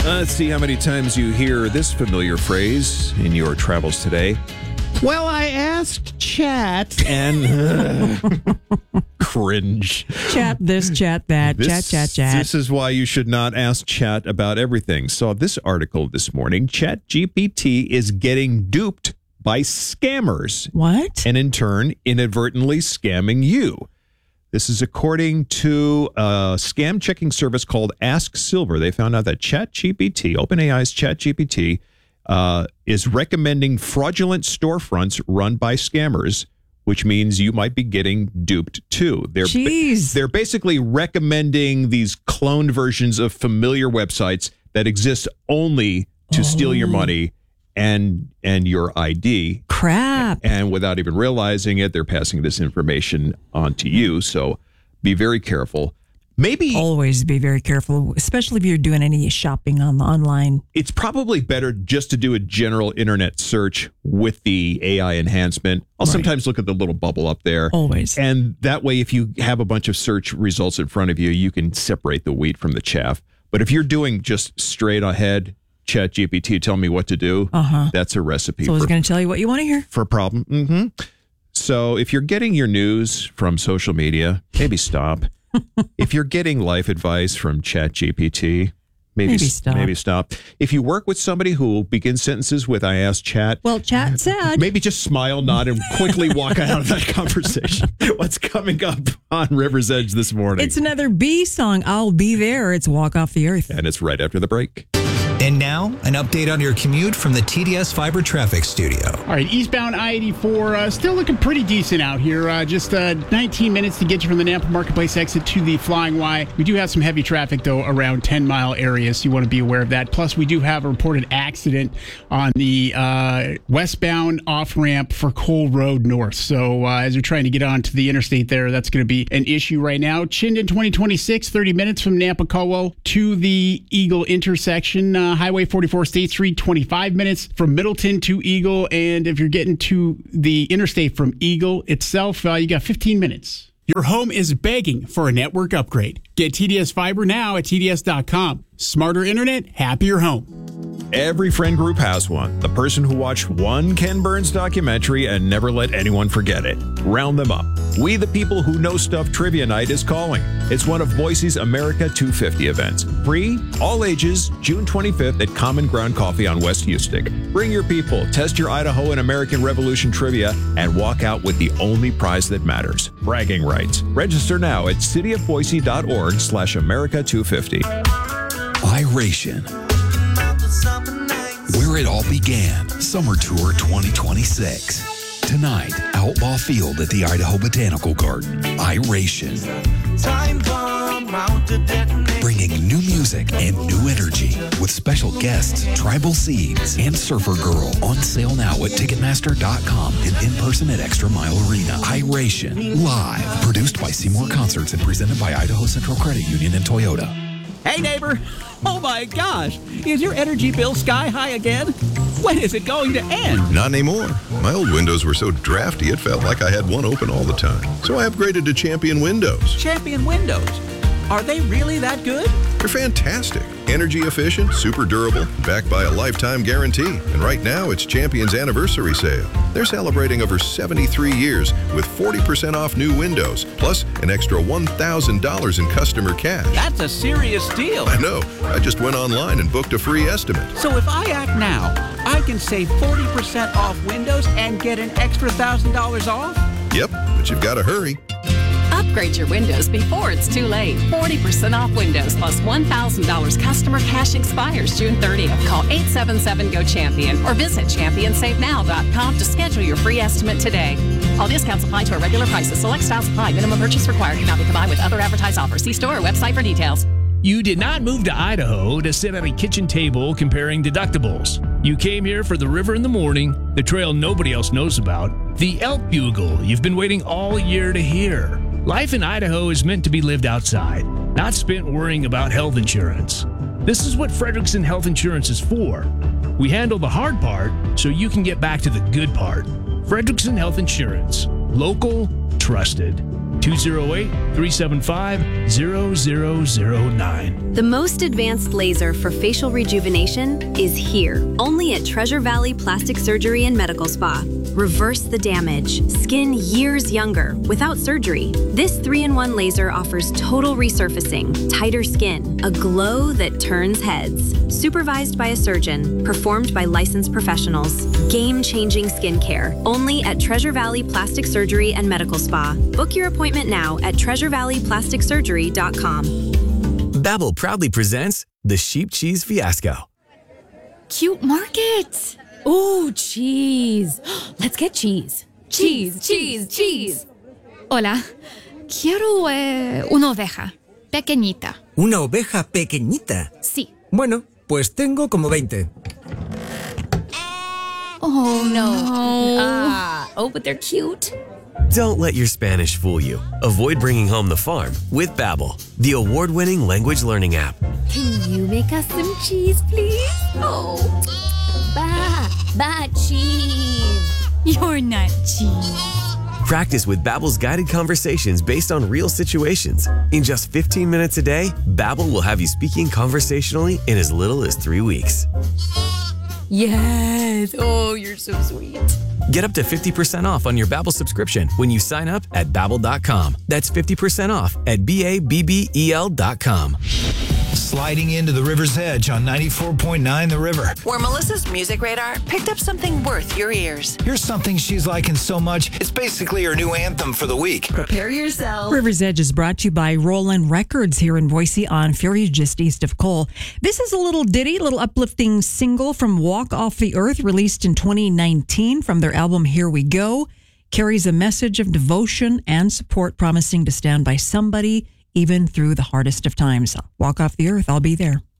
Let's see how many times you hear this familiar phrase in your travels today. Well, I asked Chat and cringe. Chat this, chat that, chat. This is why you should not ask Chat about everything. Saw this article this morning. ChatGPT is getting duped by scammers. What? And in turn, inadvertently scamming you. This is according to a scam checking service called Ask Silver. They found out that ChatGPT, OpenAI's ChatGPT, is recommending fraudulent storefronts run by scammers, which means you might be getting duped too. They're basically recommending these cloned versions of familiar websites that exist only to steal your money and your ID. Crap. And without even realizing it, they're passing this information on to you. So be very careful. Maybe always be very careful, especially if you're doing any shopping online. It's probably better just to do a general internet search with the AI enhancement. I'll sometimes look at the little bubble up there. Always. And that way, if you have a bunch of search results in front of you, you can separate the wheat from the chaff. But if you're doing just straight ahead, ChatGPT, tell me what to do. That's a recipe. So it's going to tell you what you want to hear. For a problem. So if you're getting your news from social media, maybe stop. If you're getting life advice from ChatGPT, maybe stop. If you work with somebody who begins sentences with "I asked Chat," well, Chat said, maybe just smile, nod, and quickly walk out of that conversation. What's coming up on River's Edge this morning? It's another Bee song. I'll be there. It's "Walk Off the Earth," and it's right after the break. And now, an update on your commute from the TDS Fiber Traffic Studio. All right, eastbound I-84, still looking pretty decent out here. Just 19 minutes to get you from the Nampa Marketplace exit to the Flying Y. We do have some heavy traffic, though, around 10-mile areas, so you want to be aware of that. Plus, we do have a reported accident on the westbound off-ramp for Cole Road North. So as you're trying to get onto the interstate there, that's going to be an issue right now. Chinden 2026, 30 minutes from Nampa-Cowo to the Eagle intersection. Highway 44 State Street, 25 minutes from Middleton to Eagle. And if you're getting to the interstate from Eagle itself, you got 15 minutes. Your home is begging for a network upgrade. Get TDS Fiber now at TDS.com. Smarter internet, happier home. Every friend group has one. The person who watched one Ken Burns documentary and never let anyone forget it. Round them up. We the People Who Know Stuff Trivia Night is calling. It's one of Boise's America 250 events. Free, all ages, June 25th at Common Ground Coffee on West Houston. Bring your people, test your Idaho and American Revolution trivia, and walk out with the only prize that matters, bragging rights. Register now at cityofboise.org/America250. Iration. Where it all began, Summer Tour 2026. Tonight, Outlaw Field at the Idaho Botanical Garden. Iration. Bringing new music and new energy with special guests, Tribal Seeds, and Surfer Girl on sale now at Ticketmaster.com and in person at Extra Mile Arena. Iration. Live. Produced by Seymour Concerts and presented by Idaho Central Credit Union and Toyota. Hey, neighbor. Oh, my gosh. Is your energy bill sky high again? When is it going to end? Not anymore. My old windows were so drafty, it felt like I had one open all the time. So I upgraded to Champion Windows. Champion Windows? Are they really that good? They're fantastic. Energy efficient, super durable, backed by a lifetime guarantee. And right now, it's Champion's anniversary sale. They're celebrating over 73 years with 40% off new windows, plus an extra $1,000 in customer cash. That's a serious deal. I know. I just went online and booked a free estimate. So if I act now, I can save 40% off windows and get an extra $1,000 off? Yep, but you've got to hurry. Upgrade your windows before it's too late. 40% off windows plus $1,000 customer cash expires June 30th. Call 877-GO-CHAMPION or visit ChampionSaveNow.com to schedule your free estimate today. All discounts apply to our regular prices. Select styles apply. Minimum purchase required. Cannot be combined with other advertised offers. See store or website for details. You did not move to Idaho to sit at a kitchen table comparing deductibles. You came here for the river in the morning, the trail nobody else knows about, the elk bugle you've been waiting all year to hear. Life in Idaho is meant to be lived outside, not spent worrying about health insurance. This is what Frederickson Health Insurance is for. We handle the hard part so you can get back to the good part. Frederickson Health Insurance. Local, trusted. 208-375-0009. The most advanced laser for facial rejuvenation is here, only at Treasure Valley Plastic Surgery and Medical Spa. Reverse the damage. Skin years younger without surgery. This 3-in-1 laser offers total resurfacing, tighter skin, a glow that turns heads. Supervised by a surgeon, performed by licensed professionals. Game-changing skincare, only at Treasure Valley Plastic Surgery and Medical Spa. Book your appointment now at treasurevalleyplasticsurgery.com. Babbel proudly presents the Sheep Cheese Fiasco. Cute markets. Ooh, cheese. Let's get cheese. Cheese. Hola. Quiero una oveja. Pequeñita. ¿Una oveja pequeñita? Sí. Bueno, pues tengo como 20. Oh, no. But they're cute. Don't let your Spanish fool you. Avoid bringing home the farm with Babbel, the award-winning language learning app. Can you make us some cheese, please? Oh, cheese. You're not cheese. Practice with Babbel's guided conversations based on real situations. In just 15 minutes a day, Babbel will have you speaking conversationally in as little as 3 weeks. Yes. Oh, you're so sweet. Get up to 50% off on your Babbel subscription when you sign up at Babbel.com. That's 50% off at BABBEL.com. Sliding into the river's edge on 94.9 The River. Where Melissa's music radar picked up something worth your ears. Here's something she's liking so much, it's basically her new anthem for the week. Prepare yourself. River's Edge is brought to you by Roland Records here in Boise on Ferry, just east of Cole. This is a little ditty, little uplifting single from Walk Off the Earth, released in 2019 from their album Here We Go. Carries a message of devotion and support, promising to stand by somebody even through the hardest of times. Walk Off the Earth, I'll be there.